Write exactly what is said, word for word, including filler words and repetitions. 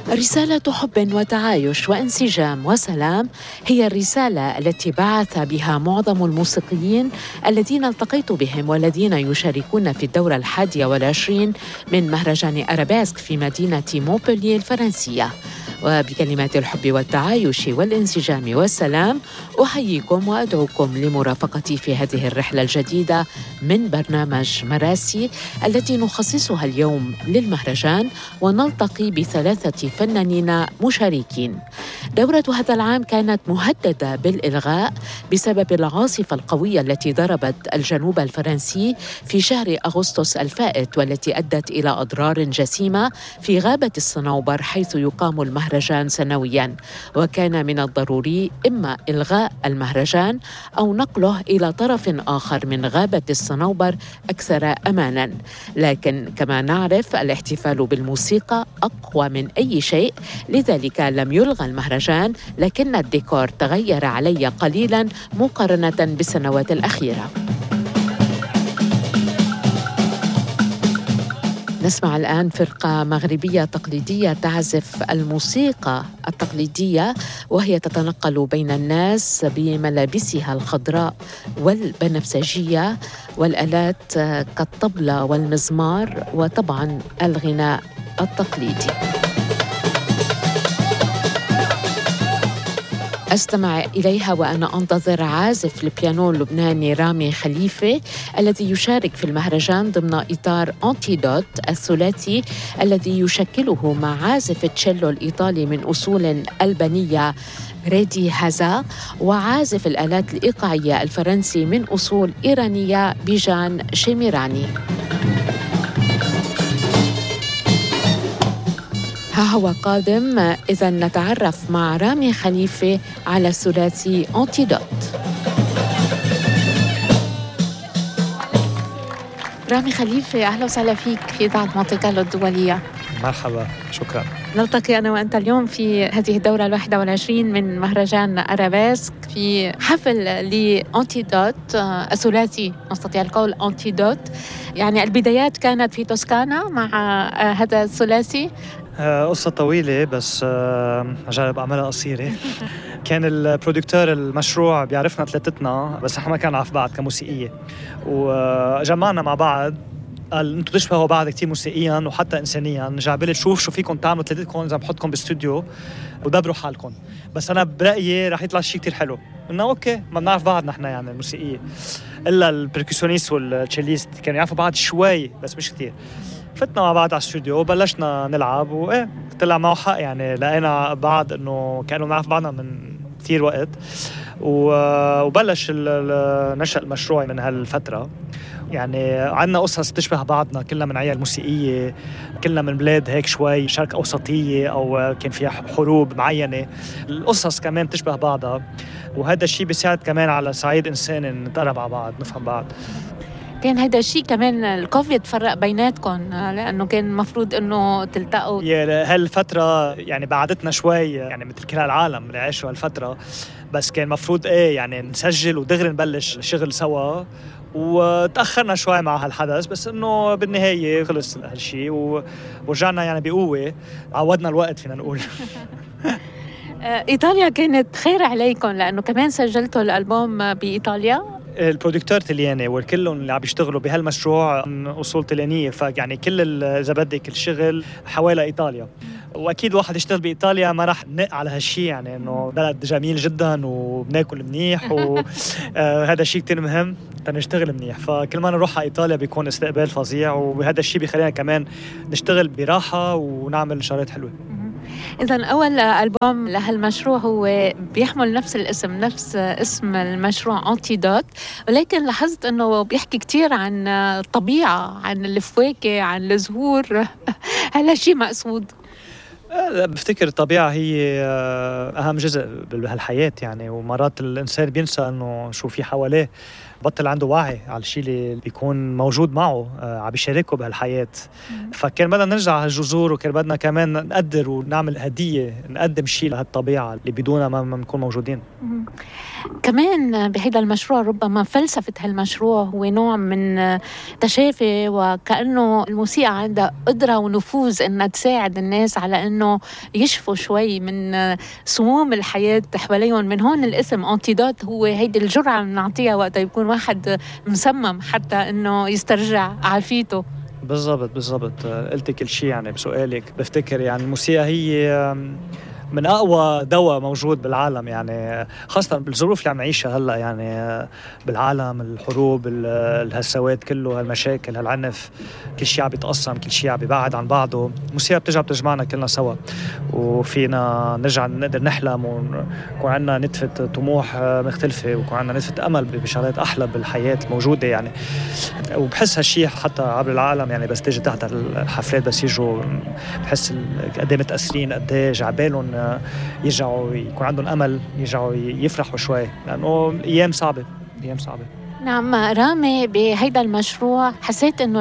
رسالة حب وتعايش وانسجام وسلام هي الرسالة التي بعث بها معظم الموسيقيين الذين التقيت بهم والذين يشاركون في الدورة الحادية والعشرين من مهرجان أرابيسك في مدينة مونبلييه الفرنسية. وبكلمات الحب والتعايش والانسجام والسلام أحييكم وأدعوكم لمرافقتي في هذه الرحلة الجديدة من برنامج مراسي التي نخصصها اليوم للمهرجان، ونلتقي بثلاثة فنانين مشاركين. دورة هذا العام كانت مهددة بالإلغاء بسبب العاصفة القوية التي ضربت الجنوب الفرنسي في شهر أغسطس الفائت، والتي أدت إلى أضرار جسيمة في غابة الصنوبر حيث يقام المهرجان سنوياً. وكان من الضروري إما إلغاء المهرجان أو نقله إلى طرف آخر من غابة الصنوبر أكثر أماناً. لكن كما نعرف الاحتفال بالموسيقى أقوى من أي شيء، لذلك لم يلغى المهرجان، لكن الديكور تغير علي قليلاً مقارنة بالسنوات الأخيرة. نسمع الآن فرقة مغربية تقليدية تعزف الموسيقى التقليدية، وهي تتنقل بين الناس بملابسها الخضراء والبنفسجية والآلات كالطبلة والمزمار وطبعا الغناء التقليدي. أستمع إليها وأنا أنتظر عازف البيانو اللبناني رامي خليفة الذي يشارك في المهرجان ضمن إطار أنتيدوت الثلاثي الذي يشكله مع عازف التشيلو الإيطالي من أصول ألبانية ريدي هازا، وعازف الآلات الإيقاعية الفرنسي من أصول إيرانية بيجان شيميراني. ها هو قادم، إذا نتعرف مع رامي خليفة على الثلاثي أنتيدوت. رامي خليفة، أهلا وسهلا فيك في إذاعة مونتي كارلو الدولية. مرحبا، شكرا. نلتقي أنا وأنت اليوم في هذه الدورة الواحدة والعشرين من مهرجان أرابيسك في حفل لأنتيدوت الثلاثي، نستطيع القول أنتيدوت. يعني البدايات كانت في توسكانا مع هذا الثلاثي. قصة طويلة بس أجرب أعملها قصيرة. كان البرودكتور المشروع بيعرفنا ثلاثتنا، بس احنا ما كنا نعرف بعض كموسيقية، وجمعنا مع بعض. قال انتوا تشبهوا بعض كتير موسيقيا وحتى انسانيا، جعبلي شوف شو فيكم تعملوا ثلاثتكم اذا بحطكم باستوديو ودبروا حالكم، بس انا برايي رح يطلع شيء كتير حلو. قلنا اوكي، ما بنعرف بعض نحن يعني الموسيقيه، الا البركسيونيست والتشيليست كانوا يعرفوا بعض شوي بس مش كتير. فتنا مع بعض على الاستوديو وبلشنا نلعب، وايه طلع معه حق، يعني لقينا بعض انه كانوا نعرف بعضنا من كتير وقت، وبلش نشأ المشروع من هالفتره. يعني عنا قصص تشبه بعضنا، كلنا من عيال موسيقية، كلنا من بلاد هيك شوي شرق أوسطية أو كان فيها حروب معينة. القصص كمان تشبه بعضها، وهذا الشيء بيساعد كمان على صعيد إنساني نتقرب على بعض، نفهم بعض. كان هذا الشيء كمان الكوفيد فرق بيناتكم، لأنه كان مفروض أنه تلتقوا. هالفترة يعني بعدتنا شوي، يعني مثل كل العالم اللي عاشوا هالفترة، بس كان مفروض إيه يعني نسجل ودغري نبلش شغل سوا، وتأخرنا شوي مع هالحدث، بس إنه بالنهاية خلص هالشيء ورجعنا يعني بقوة، عودنا الوقت فينا نقول. إيطاليا كانت خير عليكم لأنه كمان سجلتوا الألبوم بإيطاليا. البرودكتور تلياني والكلهم اللي عم يشتغلوا بهالمشروع من أصول تليانية، فيعني كل إذا بدك الشغل حوالي إيطاليا، واكيد واحد يشتغل بايطاليا ما راح نق على هالشيء، يعني انه بلد جميل جدا وبناكل منيح، وهذا الشيء كتير مهم تنشتغل منيح. فكل ما نروح على ايطاليا بيكون استقبال فظيع، وهذا الشيء بيخلينا كمان نشتغل براحه ونعمل شغلات حلوه. إذن أول ألبوم لهالمشروع هو بيحمل نفس الاسم، نفس اسم المشروع أنتيدوت، ولكن لاحظت أنه بيحكي كتير عن الطبيعة، عن الفواكه، عن الزهور. هل هالشيء مقصود؟ بفتكر الطبيعة هي أهم جزء بهالحياة يعني، ومرات الإنسان بينسى أنه شو في حواليه. بطل عنده وعي على الشيء اللي بيكون موجود معه، آه عم بيشاركه بهالحياة. فكان بدنا نرجع هالجذور، وكان بدنا كمان نقدر ونعمل هدية، نقدم شيء لهالطبيعة اللي بدونها ما بنكون موجودين. كمان بهذا المشروع ربما فلسفة هالمشروع هو نوع من تشافي، وكأنه الموسيقى عندها قدرة ونفوذ إنها تساعد الناس على إنه يشفوا شوي من سموم الحياة حواليهم. من هون الاسم أنتيدوت، هو هيدي الجرعة اللي بنعطيها وقت يكون واحد مسمم حتى إنه يسترجع عافيته. بالضبط بالضبط، قلت كل شيء يعني بسؤالك. بفتكر يعني الموسيقى هي من أقوى دواء موجود بالعالم، يعني خاصة بالظروف اللي عم نعيشها هلأ، يعني بالعالم، الحروب، الهالسواد كله، هالمشاكل، هالعنف، كل شيء عم بيتقسم، كل شيء عم بيبعد عن بعضه. الموسيقى بترجع بتجمعنا كلنا سوا، وفينا نرجع نقدر نحلم ويكون عندنا نتفة طموح مختلفة، ويكون عندنا نتفة أمل بشغلات أحلى بالحياة الموجودة يعني. وبحس هالشيء حتى عبر العالم، يعني بس تيجي تحت الحفلات بس يجوا، بحس قد ايه متأثرين، قد ايه جعبالهم يرجعوا يكون عندهم أمل، يرجعوا يفرحوا شوي، لأنه أيام صعبة، أيام صعبة. نعم رامي، بهيدا المشروع حسيت إنه